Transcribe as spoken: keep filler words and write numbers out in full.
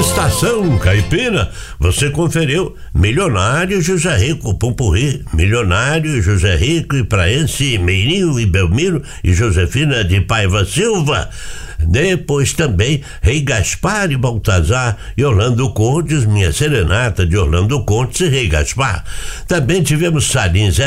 Estação Caipira, você conferiu Milionário José Rico, Pumpurri, Milionário José Rico e Praense, Meirinho e Belmiro e Josefina de Paiva Silva. Depois também Rei Gaspar e Baltazar e Orlando Contes, Minha Serenata de Orlando Contes e Rei Gaspar. Também tivemos Salim Zé